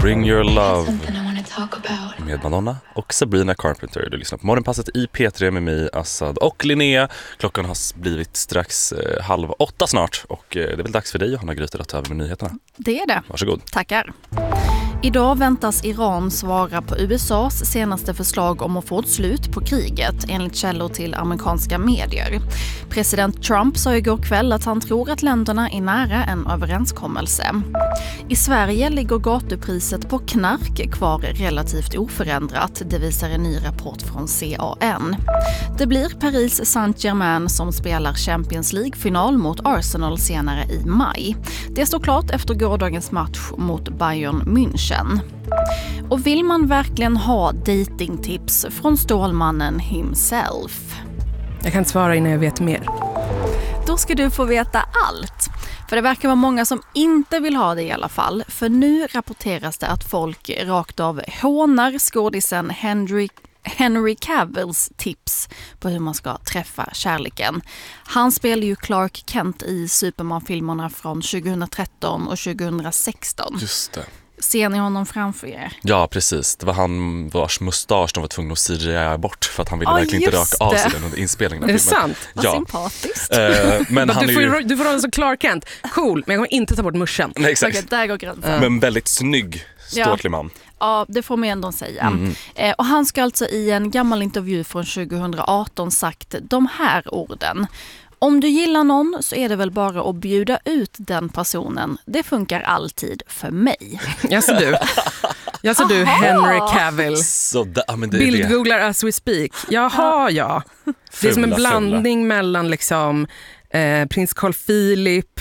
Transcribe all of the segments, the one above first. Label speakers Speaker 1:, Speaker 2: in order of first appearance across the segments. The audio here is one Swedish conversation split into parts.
Speaker 1: Bring Your Love med Madonna och Sabrina Carpenter. Du lyssnar på Morgonpasset i P3 med mig, Assad och Linnea. Klockan har blivit strax 7:30 snart och det är väl dags för dig, Johanna Gryter, att ta över med nyheterna.
Speaker 2: Det är det.
Speaker 1: Varsågod.
Speaker 2: Tackar. Idag väntas Iran svara på USAs senaste förslag om att få ett slut på kriget, enligt källor till amerikanska medier. President Trump sa igår kväll att han tror att länderna är nära en överenskommelse. I Sverige ligger gatupriset på knark kvar relativt oförändrat, det visar en ny rapport från CAN. Det blir Paris Saint-Germain som spelar Champions League-final mot Arsenal senare i maj. Det står klart efter gårdagens match mot Bayern München. Och vill man verkligen ha datingtips från Stålmannen himself?
Speaker 3: Jag kan inte svara innan jag vet mer.
Speaker 2: Då ska du få veta allt. För det verkar vara många som inte vill ha det i alla fall. För nu rapporteras det att folk rakt av hånar skådisen Henry Cavills tips på hur man ska träffa kärleken. Han spelar ju Clark Kent i Superman-filmerna från 2013 och 2016.
Speaker 1: Just det.
Speaker 2: Ser ni honom framför er?
Speaker 1: Ja, precis. Det var han vars mustasch de var tvungna att CGI bort för att han ville verkligen inte raka av sig den under inspelningen.
Speaker 3: Är det sant?
Speaker 2: Vad sympatiskt.
Speaker 1: Men han
Speaker 3: du får rollen som Clark Kent. Cool, men jag kommer inte ta bort muschen.
Speaker 1: Nej, exakt.
Speaker 2: Okej, där går gränsen.
Speaker 1: Men väldigt snygg, ståtlig man.
Speaker 2: Ja, det får man ändå säga. Och han ska alltså i en gammal intervju från 2018 sagt de här orden. Om du gillar någon så är det väl bara att bjuda ut den personen. Det funkar alltid för mig.
Speaker 3: Jag ser du Henry Cavill. Bildgooglar as we speak. Jaha, ja. Det är som en blandning mellan liksom prins Carl Philip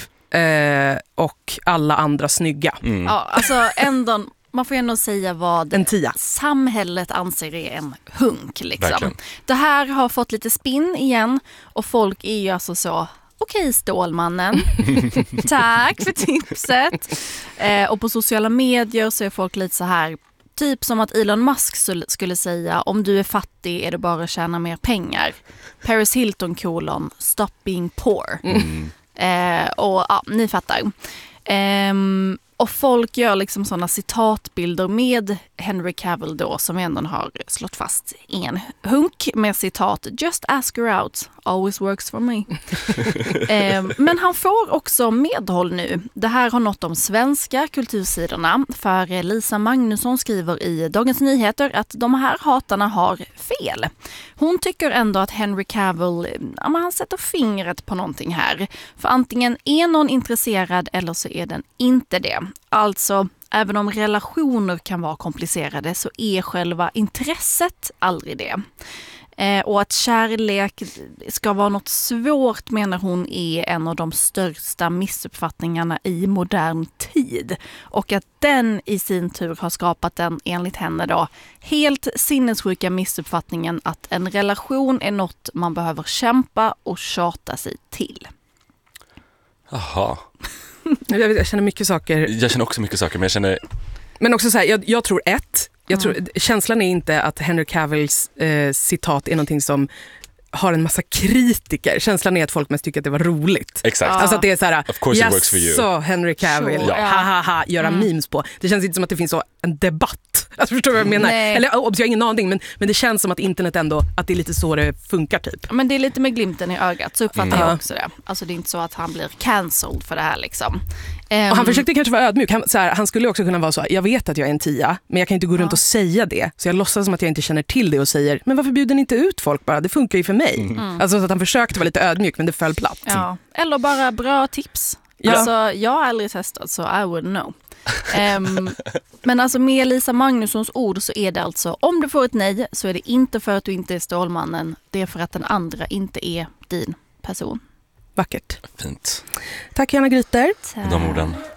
Speaker 3: och alla andra snygga.
Speaker 2: Ja, alltså ändå... Man får ändå säga vad samhället anser är en hunk. Liksom. Det här har fått lite spinn igen och folk är ju alltså så, okej, Stålmannen, tack för tipset. Och på sociala medier så är folk lite så här, typ som att Elon Musk skulle säga, om du är fattig är det bara att tjäna mer pengar. Paris Hilton : stop being poor. Och ja, ni fattar. Och folk gör liksom sådana citatbilder med Henry Cavill då, som ändå har slått fast en hunk med citat "Just ask her out, always works for me". Men han får också medhåll nu. Det här har nått de svenska kultursidorna, för Lisa Magnusson skriver i Dagens Nyheter att de här hatarna har fel. Hon tycker ändå att Henry Cavill, han sätter fingret på någonting här. För antingen är någon intresserad eller så är den inte det. Alltså, även om relationer kan vara komplicerade så är själva intresset aldrig det. Och att kärlek ska vara något svårt, menar hon, är en av de största missuppfattningarna i modern tid. Och att den i sin tur har skapat den, enligt henne då, helt sinnessjuka missuppfattningen att en relation är något man behöver kämpa och tjata sig till.
Speaker 1: Aha.
Speaker 3: Jag känner mycket saker.
Speaker 1: Jag känner också mycket saker, men jag känner... Men
Speaker 3: också så här, jag tror känslan är inte att Henry Cavills citat är någonting som har en massa kritiker. Känslan är att folk mest tycker att det var roligt.
Speaker 1: Exakt.
Speaker 3: Alltså att det är så här,
Speaker 1: of course it works for you.
Speaker 3: Så Henry Cavill, göra memes på. Det känns inte som att det finns så en debatt. Alltså, förstår du vad jag menar?
Speaker 2: Nej.
Speaker 3: Eller jag har ingen aning, men det känns som att internet ändå, att det är lite så det funkar typ.
Speaker 2: Men det är lite med glimten i ögat, så uppfattar jag också det. Alltså det är inte så att han blir cancelled för det här liksom.
Speaker 3: Och han försökte kanske vara ödmjuk. Han skulle också kunna vara så, jag vet att jag är en 10, men jag kan inte gå runt och säga det. Så jag låtsas som att jag inte känner till det och säger, men varför bjuder ni inte ut folk bara? Det funkar ju för mig. Alltså så att han försökte vara lite ödmjuk, men det föll platt.
Speaker 2: Ja. Eller bara bra tips. Ja. Alltså jag har aldrig testat, så I wouldn't know. Men alltså med Lisa Magnussons ord så är det alltså, om du får ett nej så är det inte för att du inte är Stålmannen, det är för att den andra inte är din person.
Speaker 3: Vackert.
Speaker 1: Fint.
Speaker 3: Tack Johanna Gryter.
Speaker 1: De orden.